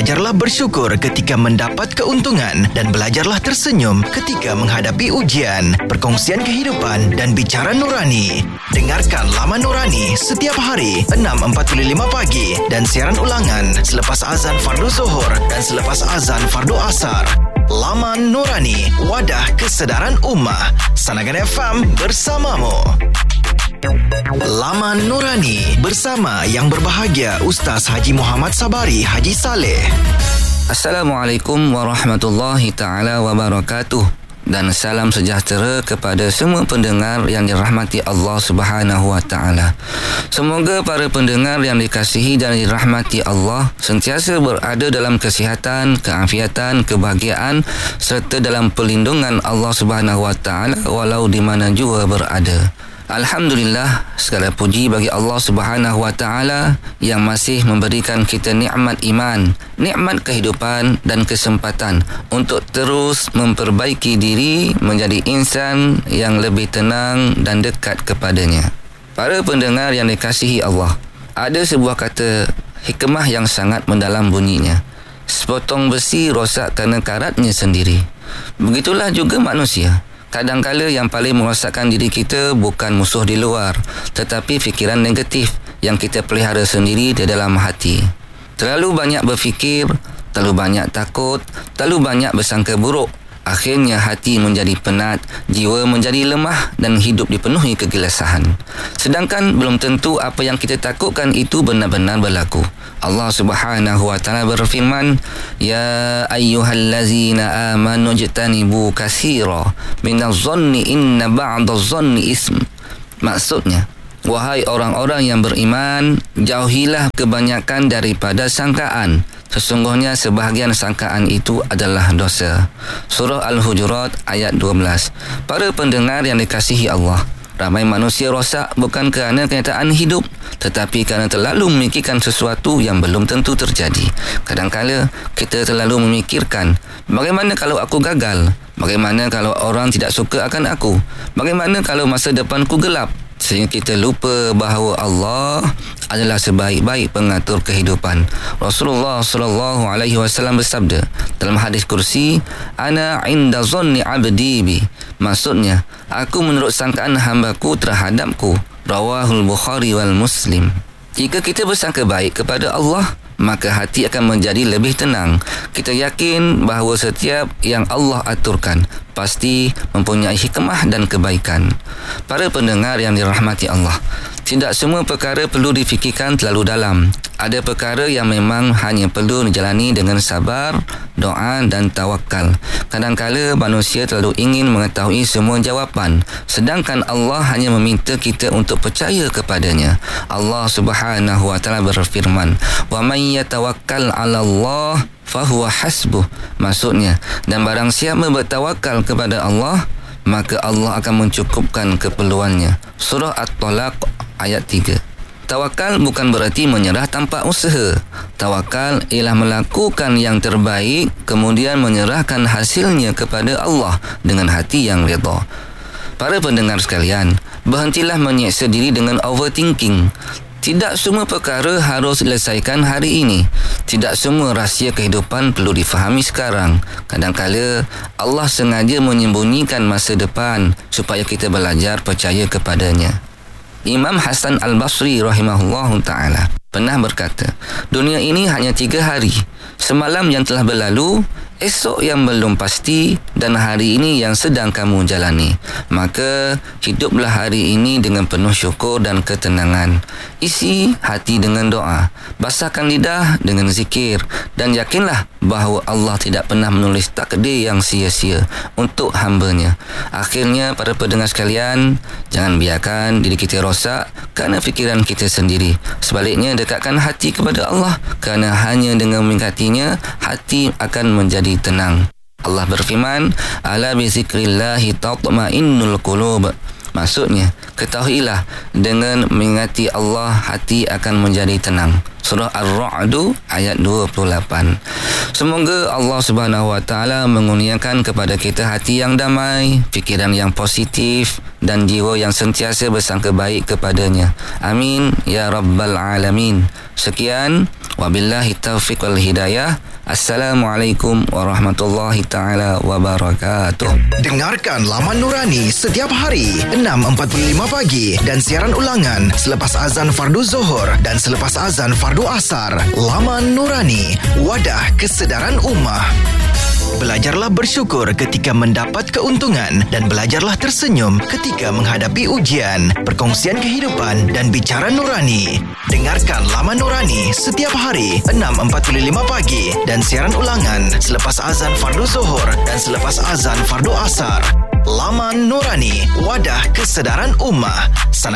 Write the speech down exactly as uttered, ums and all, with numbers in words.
Belajarlah bersyukur ketika mendapat keuntungan dan belajarlah tersenyum ketika menghadapi ujian. Perkongsian kehidupan dan bicara nurani. Dengarkan Laman Nurani setiap hari enam empat puluh lima pagi dan siaran ulangan selepas azan fardu zuhur dan selepas azan fardu asar. Laman Nurani, wadah kesedaran ummah. Sanagan F M bersamamu. Laman Nurani bersama yang berbahagia Ustaz Haji Muhammad Sabari Haji Saleh. Assalamualaikum warahmatullahi taala wabarakatuh. Dan salam sejahtera kepada semua pendengar yang dirahmati Allah Subhanahu wa taala. Semoga para pendengar yang dikasihi dan dirahmati Allah sentiasa berada dalam kesihatan, keafiatan, kebahagiaan serta dalam perlindungan Allah Subhanahu wa taala walau di mana jua berada. Alhamdulillah, segala puji bagi Allah Subhanahu wa taala yang masih memberikan kita nikmat iman, nikmat kehidupan dan kesempatan untuk terus memperbaiki diri menjadi insan yang lebih tenang dan dekat kepadanya. Para pendengar yang dikasihi Allah, ada sebuah kata hikmah yang sangat mendalam bunyinya. Sepotong besi rosak kerana karatnya sendiri. Begitulah juga manusia. Kadangkala yang paling merosakkan diri kita bukan musuh di luar, tetapi fikiran negatif yang kita pelihara sendiri di dalam hati. Terlalu banyak berfikir, terlalu banyak takut, terlalu banyak bersangka buruk. Akhirnya hati menjadi penat, jiwa menjadi lemah dan hidup dipenuhi kegelisahan. Sedangkan belum tentu apa yang kita takutkan itu benar-benar berlaku. Allah Subhanahu wa taala berfirman, "Ya ayyuhallazina amanu jtanibu katsira minadh-dhanni inna ba'dadh-dhanni ism." Maksudnya, wahai orang-orang yang beriman, jauhilah kebanyakan daripada sangkaan. Sesungguhnya sebahagian sangkaan itu adalah dosa. Surah Al-Hujurat ayat dua belas. Para pendengar yang dikasihi Allah, ramai manusia rosak bukan kerana kenyataan hidup, tetapi kerana terlalu memikirkan sesuatu yang belum tentu terjadi. Kadang-kala kita terlalu memikirkan, bagaimana kalau aku gagal? Bagaimana kalau orang tidak suka akan aku? Bagaimana kalau masa depanku gelap? Sehingga kita lupa bahawa Allah adalah sebaik-baik pengatur kehidupan. Rasulullah sallallahu alaihi wasallam bersabda dalam hadis kursi, "Ana 'inda dhanni 'abdi bi." Maksudnya, aku menurut sangkaan hamba-Ku terhadapku. Rawahul Bukhari wal Muslim. Jika kita bersangka baik kepada Allah, maka hati akan menjadi lebih tenang. Kita yakin bahawa setiap yang Allah aturkan pasti mempunyai hikmah dan kebaikan. Para pendengar yang dirahmati Allah, tidak semua perkara perlu difikirkan terlalu dalam. Ada perkara yang memang hanya perlu dijalani dengan sabar, doa dan tawakal. Kadang-kala manusia terlalu ingin mengetahui semua jawapan, sedangkan Allah hanya meminta kita untuk percaya kepadanya. Allah Subhanahu wa taala berfirman, "Wa may yatawakkal 'ala Allah fahuwa hasbuh." Maksudnya, dan barang siapa bertawakal kepada Allah, maka Allah akan mencukupkan keperluannya. Surah At-Talaq ayat tiga. Tawakal bukan berarti menyerah tanpa usaha. Tawakal ialah melakukan yang terbaik kemudian menyerahkan hasilnya kepada Allah dengan hati yang redha. Para pendengar sekalian, berhentilah menyeksa diri dengan overthinking. Tidak semua perkara harus diselesaikan hari ini. Tidak semua rahsia kehidupan perlu difahami sekarang. Kadang-kala Allah sengaja menyembunyikan masa depan supaya kita belajar percaya kepadanya. Imam Hasan Al-Basri rahimahullahu ta'ala pernah berkata, dunia ini hanya tiga hari. Semalam yang telah berlalu, esok yang belum pasti, dan hari ini yang sedang kamu jalani. Maka hiduplah hari ini dengan penuh syukur dan ketenangan. Isi hati dengan doa, basahkan lidah dengan zikir, dan yakinlah bahawa Allah tidak pernah menulis takdir yang sia-sia untuk hamba-Nya. Akhirnya, para pendengar sekalian, jangan biarkan diri kita rosak kerana fikiran kita sendiri. Sebaliknya, dekatkan hati kepada Allah, kerana hanya dengan mengingatinya, hati akan menjadi tenang. Allah berfirman, "Ala bi zikrillahi tatma'innul qulub." Maksudnya, ketahuilah dengan mengingati Allah, hati akan menjadi tenang. Surah Ar-Ra'd ayat dua puluh lapan. Semoga Allah Subhanahu wa taala mengurniakan kepada kita hati yang damai, fikiran yang positif dan jiwa yang sentiasa bersangka baik kepadanya. Amin ya rabbal alamin. Sekian, Wabillahi taufiq wal hidayah. Assalamualaikum warahmatullahi taala wabarakatuh. Dengarkan Laman Nurani setiap hari enam empat puluh lima pagi dan siaran ulangan selepas azan fardu Zuhur dan selepas azan fardu Asar. Laman Nurani, wadah kesedaran ummah. Belajarlah bersyukur ketika mendapat keuntungan dan belajarlah tersenyum ketika menghadapi ujian. Perkongsian kehidupan dan bicara nurani. Dengarkan Laman Nurani setiap hari enam empat puluh lima pagi dan siaran ulangan selepas azan fardu Zuhur dan selepas azan fardu Asar. Laman Nurani, wadah kesedaran ummah. Sana